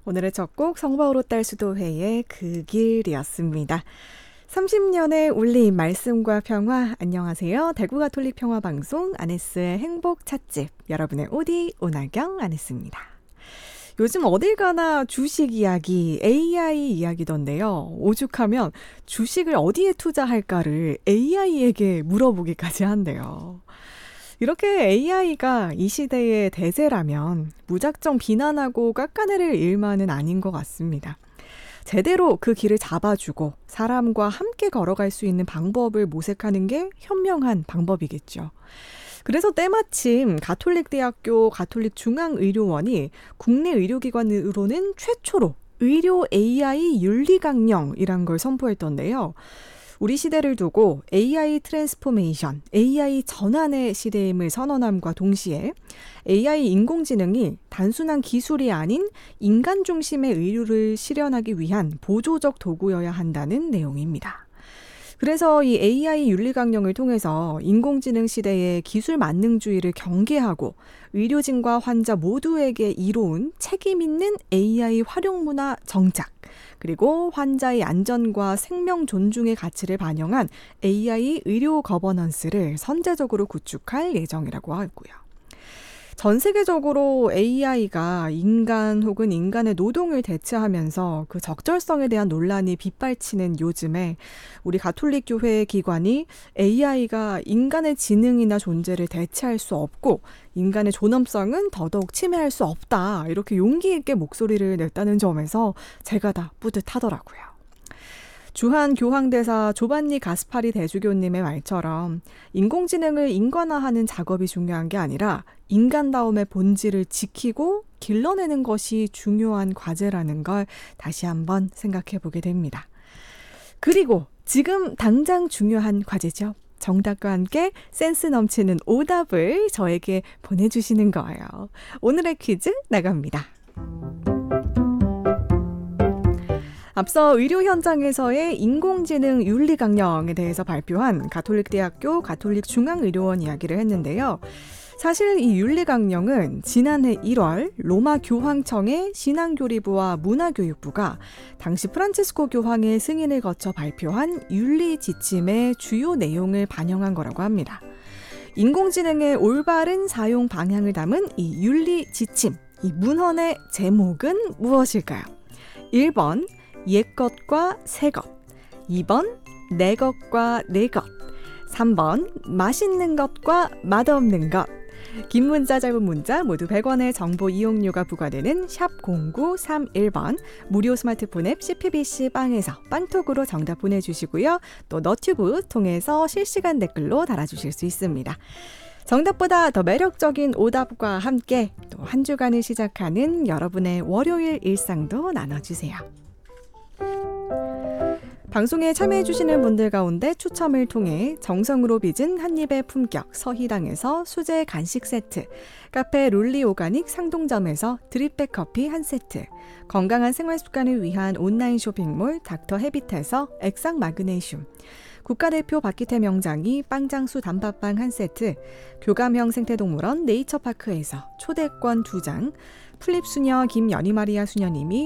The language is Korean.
오늘의 첫 곡 성바오로 딸 수도회의 그 길이었습니다. 30년의 울림 말씀과 평화. 안녕하세요. 대구 가톨릭 평화방송 아네스의 행복 찻집, 여러분의 오디 오나경 아네스입니다. 요즘 어딜 가나 주식 이야기, AI 이야기던데요. 오죽하면 주식을 어디에 투자할까를 AI에게 물어보기까지 한대요. 이렇게 AI가 이 시대의 대세라면 무작정 비난하고 깎아내릴 일만은 아닌 것 같습니다. 제대로 그 길을 잡아주고 사람과 함께 걸어갈 수 있는 방법을 모색하는 게 현명한 방법이겠죠. 그래서 때마침 가톨릭대학교 가톨릭중앙의료원이 국내 의료기관으로는 최초로 의료 AI 윤리강령이란 걸 선포했던데요. 우리 시대를 두고 AI 트랜스포메이션, AI 전환의 시대임을 선언함과 동시에 AI 인공지능이 단순한 기술이 아닌 인간 중심의 의료를 실현하기 위한 보조적 도구여야 한다는 내용입니다. 그래서 이 AI 윤리강령을 통해서 인공지능 시대의 기술 만능주의를 경계하고 의료진과 환자 모두에게 이로운 책임 있는 AI 활용 문화 정착, 그리고 환자의 안전과 생명 존중의 가치를 반영한 AI 의료 거버넌스를 선제적으로 구축할 예정이라고 하고요. 전 세계적으로 AI가 인간 혹은 인간의 노동을 대체하면서 그 적절성에 대한 논란이 빗발치는 요즘에 우리 가톨릭 교회의 기관이 AI가 인간의 지능이나 존재를 대체할 수 없고 인간의 존엄성은 더더욱 침해할 수 없다, 이렇게 용기 있게 목소리를 냈다는 점에서 제가 다 뿌듯하더라고요. 주한 교황대사 조반니 가스파리 대주교님의 말처럼 인공지능을 인간화하는 작업이 중요한 게 아니라 인간다움의 본질을 지키고 길러내는 것이 중요한 과제라는 걸 다시 한번 생각해 보게 됩니다. 그리고 지금 당장 중요한 과제죠. 정답과 함께 센스 넘치는 오답을 저에게 보내주시는 거예요. 오늘의 퀴즈 나갑니다. 앞서 의료 현장에서의 인공지능 윤리강령에 대해서 발표한 가톨릭대학교 가톨릭중앙의료원 이야기를 했는데요. 사실 이 윤리강령은 지난해 1월 로마 교황청의 신앙교리부와 문화교육부가 당시 프란치스코 교황의 승인을 거쳐 발표한 윤리지침의 주요 내용을 반영한 거라고 합니다. 인공지능의 올바른 사용 방향을 담은 이 윤리지침, 이 문헌의 제목은 무엇일까요? 1번 옛것과 새것, 2번 내것과 내것, 3번 맛있는 것과 맛없는 것. 긴 문자 짧은 문자 모두 100원의 정보 이용료가 부과되는 샵 0931번 무료 스마트폰 앱 CPBC 빵에서 빵톡으로 정답 보내주시고요. 또 너튜브 통해서 실시간 댓글로 달아주실 수 있습니다. 정답보다 더 매력적인 오답과 함께 또 한 주간을 시작하는 여러분의 월요일 일상도 나눠주세요. 방송에 참여해주시는 분들 가운데 추첨을 통해 정성으로 빚은 한입의 품격 서희당에서 수제 간식 세트, 카페 룰리 오가닉 상동점에서 드립백 커피 한 세트, 건강한 생활 습관을 위한 온라인 쇼핑몰 닥터 헤빗에서 액상 마그네슘, 국가대표 박기태 명장이 빵장수 단팥빵 한 세트, 교감형 생태동물원 네이처파크에서 초대권 2장, 플립수녀 김연희마리아 수녀님이